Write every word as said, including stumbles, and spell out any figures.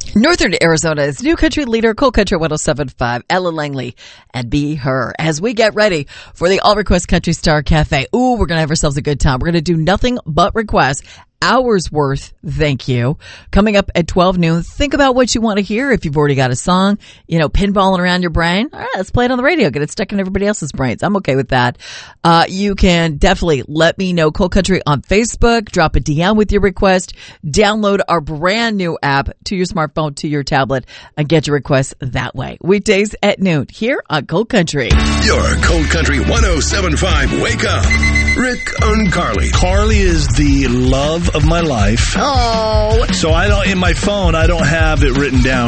Northern Arizona's new country leader, Cold Country one oh seven point five, Ella Langley, and Be Her, as we get ready for the All Request Country Star Cafe. Ooh, we're going to have ourselves a good time. We're going to do nothing but requests. Hours worth, thank you. Coming up at twelve noon, think about what you want to hear. If you've already got a song, you know, pinballing around your brain, all right, let's play it on the radio. Get it stuck in everybody else's brains. I'm okay with that. Uh, you can definitely let me know, Cold Country on Facebook. Drop a D M with your request. Download our brand new app to your smartphone, to your tablet, and get your requests that way. Weekdays at noon here on Cold Country. Your Cold Country one oh seven point five Wake Up. Rick and Carly. Carly is the love of my life. Oh. So I don't, in my phone, I don't have it written down.